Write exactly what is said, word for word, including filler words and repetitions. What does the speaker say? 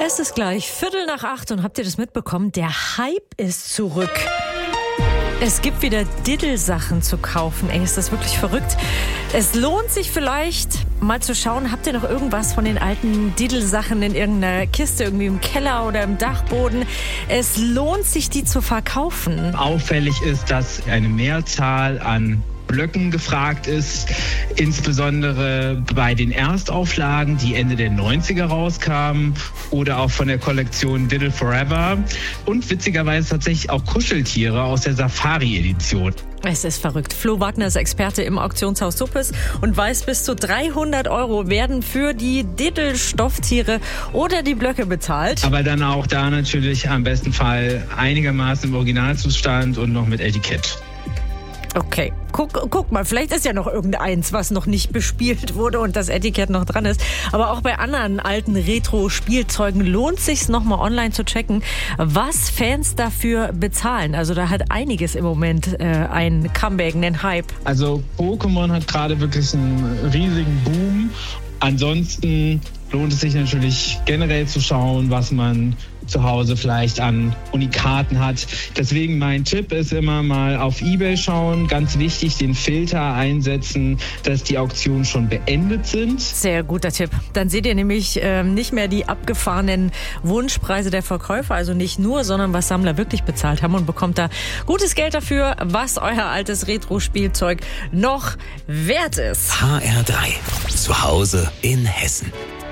Es ist gleich Viertel nach acht und habt ihr das mitbekommen? Der Hype ist zurück. Es gibt wieder Diddle-Sachen zu kaufen. Ey, ist das wirklich verrückt? Es lohnt sich vielleicht mal zu schauen, habt ihr noch irgendwas von den alten Diddle-Sachen in irgendeiner Kiste, irgendwie im Keller oder im Dachboden? Es lohnt sich, die zu verkaufen. Auffällig ist, dass eine Mehrzahl an Blöcken gefragt ist, insbesondere bei den Erstauflagen, die Ende der neunziger rauskamen, oder auch von der Kollektion Diddle Forever und witzigerweise tatsächlich auch Kuscheltiere aus der Safari-Edition. Es ist verrückt. Flo Wagner ist Experte im Auktionshaus Suppes und weiß, bis zu dreihundert Euro werden für die Diddle-Stofftiere oder die Blöcke bezahlt. Aber dann auch da natürlich am besten Fall einigermaßen im Originalzustand und noch mit Etikett. Okay, guck, guck mal, vielleicht ist ja noch irgendeins, was noch nicht bespielt wurde und das Etikett noch dran ist. Aber auch bei anderen alten Retro-Spielzeugen lohnt es sich, nochmal online zu checken, was Fans dafür bezahlen. Also da hat einiges im Moment äh, ein Comeback, einen Hype. Also Pokémon hat gerade wirklich einen riesigen Boom. Ansonsten lohnt es sich natürlich generell zu schauen, was man zu Hause vielleicht an Unikaten hat. Deswegen mein Tipp ist immer mal auf eBay schauen. Ganz wichtig, den Filter einsetzen, dass die Auktionen schon beendet sind. Sehr guter Tipp. Dann seht ihr nämlich ähm, nicht mehr die abgefahrenen Wunschpreise der Verkäufer, also nicht nur, sondern was Sammler wirklich bezahlt haben und bekommt da gutes Geld dafür, was euer altes Retro-Spielzeug noch wert ist. H R drei. Zu Hause in Hessen.